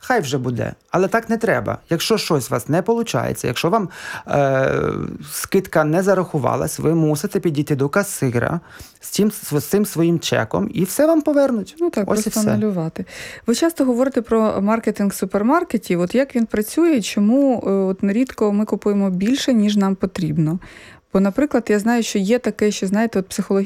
хай вже буде. Але так не треба. Якщо щось у вас не виходить, якщо вам скидка не зарахувалась, ви мусите підійти до касира з цим своїм чеком і все вам повернуть. Ну так, ось просто анулювати. Ви часто говорите про маркетинг супермаркетів. От як він працює, чому от нерідко ми купуємо більше, ніж нам потрібно? Бо, наприклад, я знаю, що є таке, що, знаєте, от